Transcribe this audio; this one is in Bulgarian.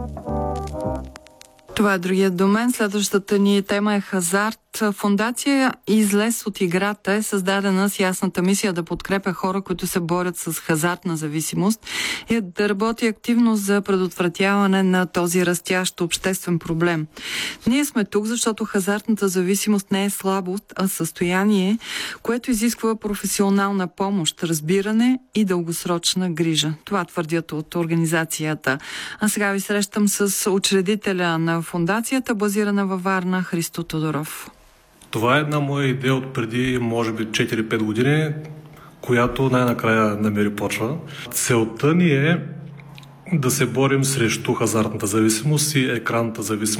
Това е другият до мен. Следващата ни тема е хазарт. Фондация Излез от играта е създадена с ясната мисия да подкрепя хора, които се борят с хазартна зависимост и да работи активно за предотвратяване на този растящ обществен проблем. Ние сме тук, защото хазартната зависимост не е слабост, а състояние, което изисква професионална помощ, разбиране и дългосрочна грижа. Това твърдят от организацията. А сега ви срещам с учредителя на фондацията, базирана във Варна, Христо Тодоров. Това е една моя идея от преди, може би, 4-5 години, която най-накрая намери почва. Целта ни е да се борим срещу хазартната зависимост и екранната зависимост.